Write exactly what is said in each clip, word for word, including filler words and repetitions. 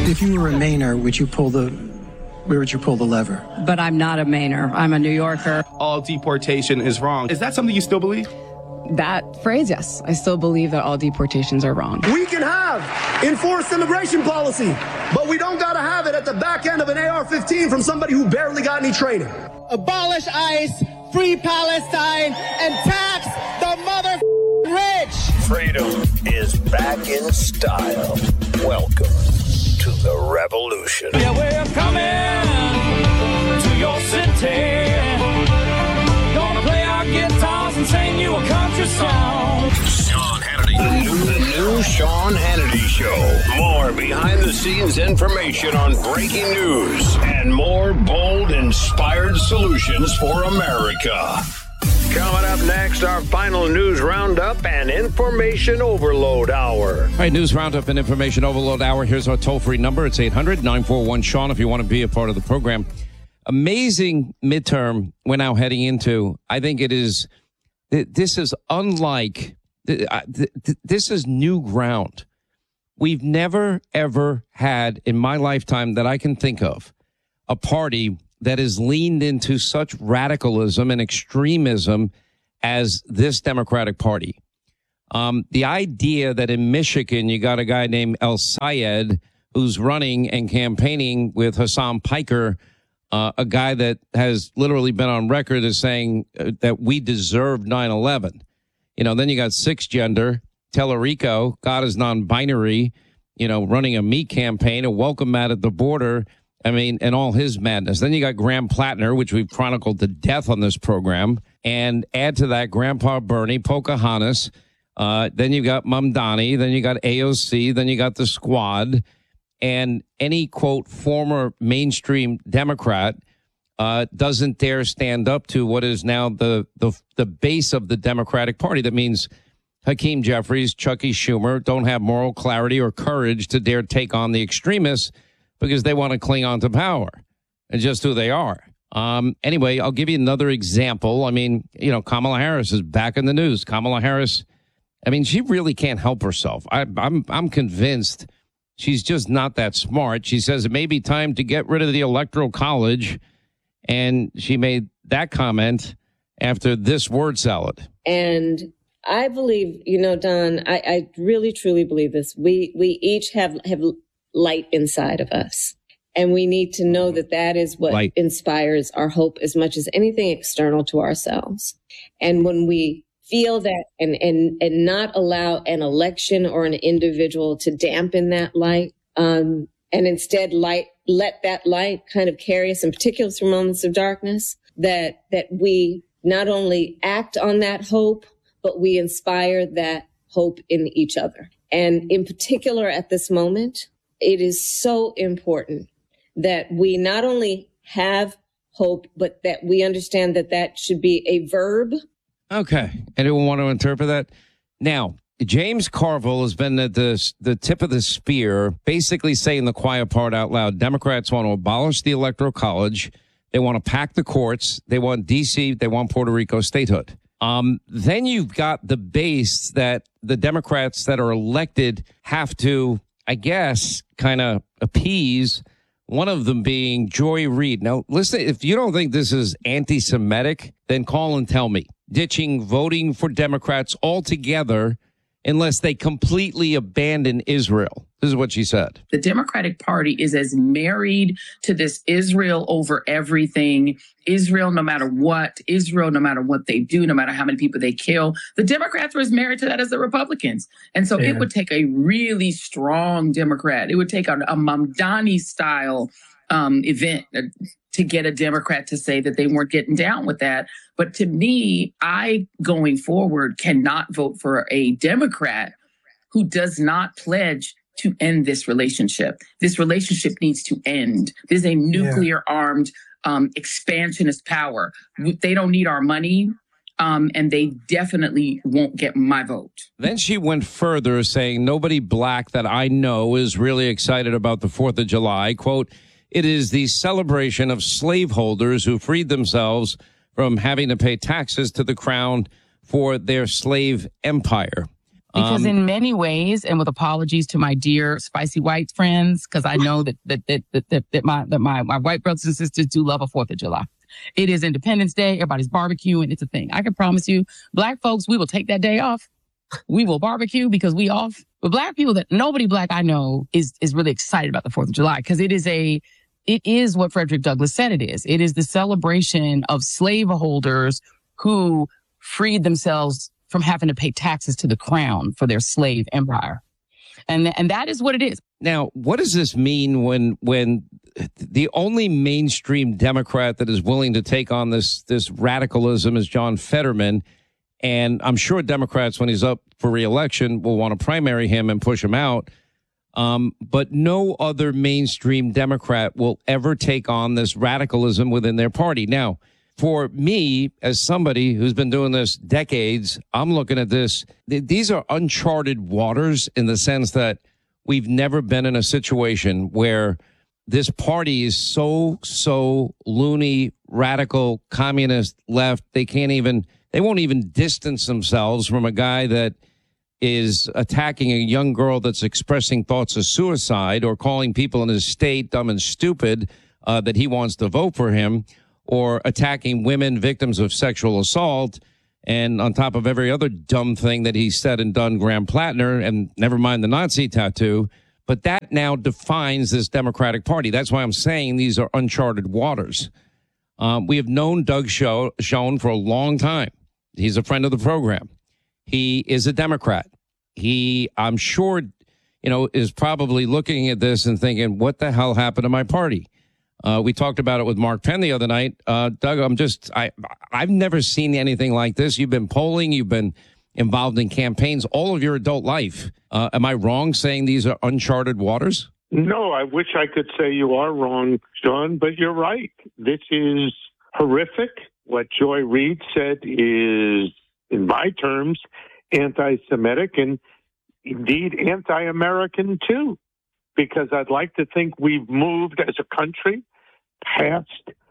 If you were a Mainer, would you pull the, where would you pull the lever? But I'm not a Mainer. I'm a New Yorker. All deportation is wrong. Is that something you still believe? That phrase, yes. I still believe that all deportations are wrong. We can have enforced immigration policy, but we don't got to have it at the back end of an A R fifteen from somebody who barely got any training. Abolish ICE, free Palestine, and tax the mother rich. Freedom is back in style. Welcome to the revolution. Yeah, we're coming to your city. Gonna play our guitars and sing you a country song. Sean Hannity. The new, the new Sean Hannity Show. More behind-the-scenes information on breaking news and more bold, inspired solutions for America. Coming up next, our final news roundup and information overload hour. All right, news roundup and information overload hour. Here's our toll-free number. It's eight hundred nine four one Sean if you want to be a part of the program. Amazing midterm we're now heading into. I think it is, this is unlike, this is new ground. We've never, ever had in my lifetime that I can think of a party that has leaned into such radicalism and extremism as this Democratic Party. Um, the idea that in Michigan you got a guy named El Sayed who's running and campaigning with Hassan Piker, uh, a guy that has literally been on record as saying uh, that we deserve nine eleven. You know, then you got six gender, Tellerico, God is non-binary, you know, running a me campaign, a welcome mat at the border. I mean, and all his madness. Then you got Graham Plattner, which we've chronicled to death on this program. And add to that Grandpa Bernie, Pocahontas. Uh, then you got Mamdani. Then you got A O C. Then you got the Squad. And any, quote, former mainstream Democrat uh, doesn't dare stand up to what is now the, the, the base of the Democratic Party. That means Hakeem Jeffries, Chucky Schumer don't have moral clarity or courage to dare take on the extremists, because they want to cling on to power and just who they are. Um, anyway, I'll give you another example. I mean, you know, Kamala Harris is back in the news. Kamala Harris, I mean, she really can't help herself. I, I'm I'm convinced she's just not that smart. She says it may be time to get rid of the Electoral College. And she made that comment after this word salad. And I believe, you know, Don, I, I really, truly believe this. We we each have have light inside of us. And we need to know that that is what light inspires our hope as much as anything external to ourselves. And when we feel that and, and, and not allow an election or an individual to dampen that light, um, and instead light, let that light kind of carry us in particular through moments of darkness, that, that we not only act on that hope, but we inspire that hope in each other. And in particular at this moment, it is so important that we not only have hope, but that we understand that that should be a verb. Okay. Anyone want to interpret that? Now, James Carville has been at the, the tip of the spear, basically saying the quiet part out loud. Democrats want to abolish the Electoral College. They want to pack the courts. They want D C. They want Puerto Rico statehood. Um, then you've got the base that the Democrats that are elected have to, I guess, kind of appease, one of them being Joy Reid. Now, listen, if you don't think this is anti-Semitic, then call and tell me. Ditching voting for Democrats altogether unless they completely abandon Israel. This is what she said. The Democratic Party is as married to this Israel over everything. Israel, no matter what, Israel, no matter what they do, no matter how many people they kill. The Democrats are as married to that as the Republicans. And so yeah. It would take a really strong Democrat. It would take a, a Mamdani style um, event to get a Democrat to say that they weren't getting down with that. But to me, I, going forward, cannot vote for a Democrat who does not pledge to end this relationship. This relationship needs to end. There's a nuclear yeah. armed um, expansionist power. They don't need our money. Um, and they definitely won't get my vote. Then she went further, saying nobody black that I know is really excited about the fourth of July. Quote, it is the celebration of slaveholders who freed themselves from having to pay taxes to the crown for their slave empire. Because Um, in many ways, and with apologies to my dear spicy white friends, because I know that that that that, that, that my that my, my white brothers and sisters do love a Fourth of July. It is Independence Day. Everybody's barbecuing. It's a thing. I can promise you, black folks, we will take that day off. We will barbecue because we off. But black people, that nobody black I know is is really excited about the Fourth of July because it is a it is what Frederick Douglass said it is. It is the celebration of slaveholders who freed themselves from having to pay taxes to the crown for their slave empire. And, and that is what it is. Now, what does this mean when when the only mainstream Democrat that is willing to take on this this radicalism is John Fetterman? And I'm sure Democrats, when he's up for re-election, will want to primary him and push him out. Um, but no other mainstream Democrat will ever take on this radicalism within their party. Now, for me, as somebody who's been doing this decades, I'm looking at this. Th- these are uncharted waters in the sense that we've never been in a situation where this party is so, so loony, radical, communist left. They can't even, they won't even distance themselves from a guy that is attacking a young girl that's expressing thoughts of suicide or calling people in his state dumb and stupid uh, that he wants to vote for him, or attacking women victims of sexual assault, and on top of every other dumb thing that he said and done, Graham Plattner, and never mind the Nazi tattoo. But that now defines this Democratic Party. That's why I'm saying these are uncharted waters. Um, we have known Doug Show, Schoen for a long time. He's a friend of the program. He is a Democrat. He, I'm sure, you know, is probably looking at this and thinking, what the hell happened to my party? Uh, we talked about it with Mark Penn the other night. Uh, Doug, I'm just, I, I've never seen anything like this. You've been polling, you've been involved in campaigns all of your adult life. Uh, am I wrong saying these are uncharted waters? No, I wish I could say you are wrong, Sean, but you're right. This is horrific. What Joy Reid said is, in my terms, anti-Semitic and indeed anti-American too, because I'd like to think we've moved as a country past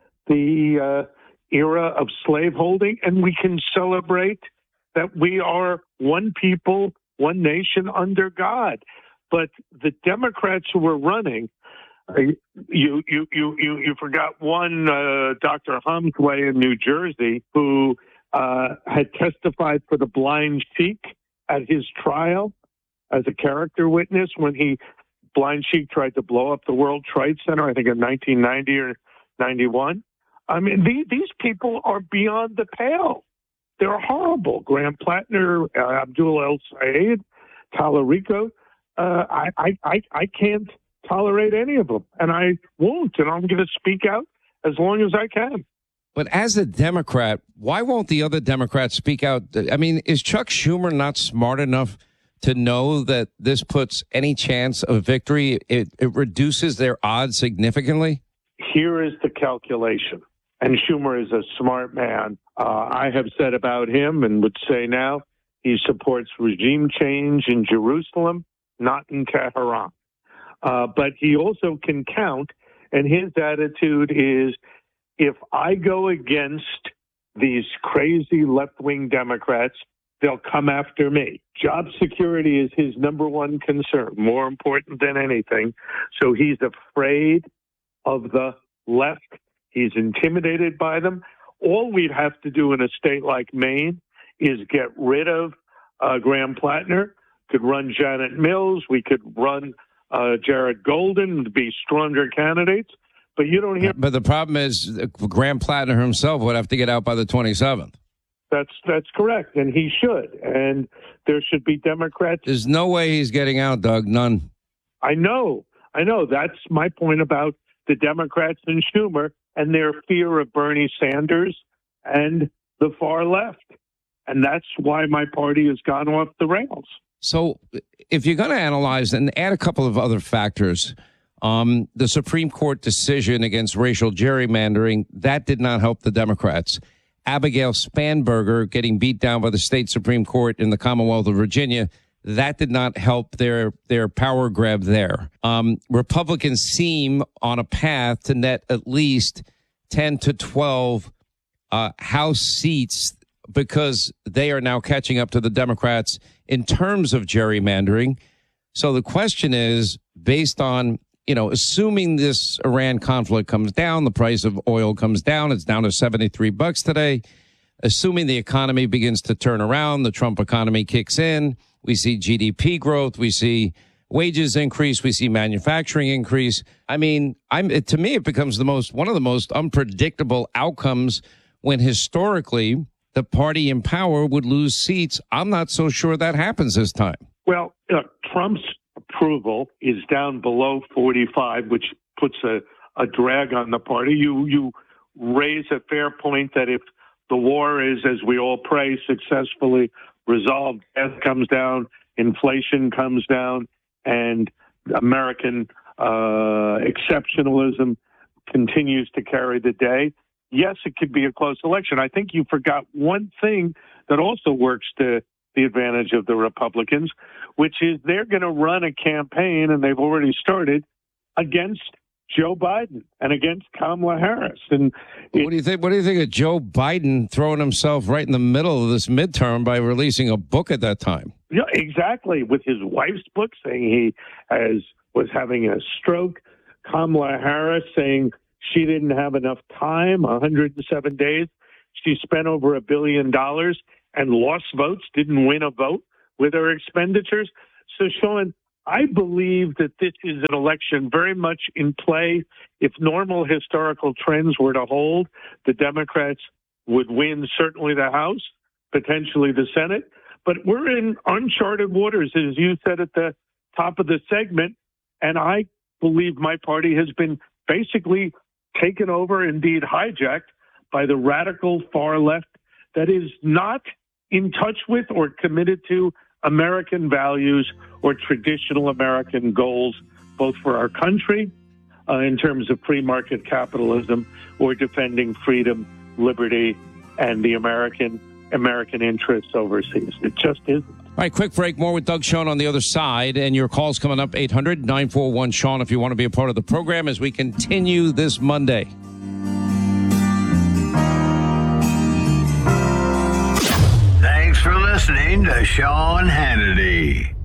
the uh, era of slaveholding, and we can celebrate that we are one people, one nation under God. But the Democrats who were running, uh, you, you, you, you, you forgot one, uh, Doctor Humsway in New Jersey, who uh, had testified for the Blind Sheik at his trial as a character witness when he Blind Sheik tried to blow up the World Trade Center, I think in nineteen ninety or ninety-one. I mean, these, these people are beyond the pale. They're horrible. Graham Plattner, uh, Abdul El Sayed, Talarico. Uh, I, I, I, I can't tolerate any of them, and I won't, and I'm going to speak out as long as I can. But as a Democrat, why won't the other Democrats speak out? I mean, is Chuck Schumer not smart enough to know that this puts any chance of victory? It, it reduces their odds significantly? Here is the calculation. And Schumer is a smart man. Uh, I have said about him and would say now he supports regime change in Jerusalem, not in Tehran. Uh, but he also can count. And his attitude is, if I go against these crazy left-wing Democrats, they'll come after me. Job security is his number one concern, more important than anything. So he's afraid of the left. He's intimidated by them. All we'd have to do in a state like Maine is get rid of uh, Graham Plattner, could run Janet Mills, we could run uh, Jared Golden to be stronger candidates. But you don't hear. But the problem is Graham Plattner himself would have to get out by the twenty-seventh. That's that's correct, and he should. And there should be Democrats. There's no way he's getting out, Doug. None. I know. I know. That's my point about the Democrats and Schumer and their fear of Bernie Sanders and the far left. And that's why my party has gone off the rails. So if you're going to analyze and add a couple of other factors, um, the Supreme Court decision against racial gerrymandering, that did not help the Democrats. Abigail Spanberger getting beat down by the state Supreme Court in the Commonwealth of Virginia, that did not help their their power grab there. Um, Republicans seem on a path to net at least ten to twelve uh, House seats because they are now catching up to the Democrats in terms of gerrymandering. So the question is, based on, you know, assuming this Iran conflict comes down, the price of oil comes down, it's down to seventy-three bucks today. Assuming the economy begins to turn around, the Trump economy kicks in, we see G D P growth, we see wages increase, we see manufacturing increase. I mean, I'm it, to me, it becomes the most one of the most unpredictable outcomes when historically the party in power would lose seats. I'm not so sure that happens this time. Well, uh, Trump's approval is down below forty-five, which puts a, a drag on the party. You you raise a fair point that if the war is, as we all pray, successfully resolved, death comes down, inflation comes down, and American uh, exceptionalism continues to carry the day. Yes, it could be a close election. I think you forgot one thing that also works to the advantage of the Republicans, which is they're going to run a campaign, and they've already started, against Joe Biden and against Kamala Harris. And it, what do you think? What do you think of Joe Biden throwing himself right in the middle of this midterm by releasing a book at that time? Yeah, exactly. With his wife's book saying he has was having a stroke. Kamala Harris saying she didn't have enough time, one hundred seven days. She spent over a billion dollars and lost votes, didn't win a vote with her expenditures. So, Sean, I believe that this is an election very much in play. If normal historical trends were to hold, the Democrats would win certainly the House, potentially the Senate. But we're in uncharted waters, as you said at the top of the segment. And I believe my party has been basically taken over, indeed hijacked, by the radical far left that is not in touch with or committed to American values or traditional American goals, both for our country uh, in terms of free market capitalism or defending freedom, liberty, and the American American interests overseas. It just isn't. All right, quick break. More with Doug Schoen on the other side. And your calls coming up, eight hundred nine four one Sean, if you want to be a part of the program as we continue this Monday. Thanks for listening to Sean Hannity.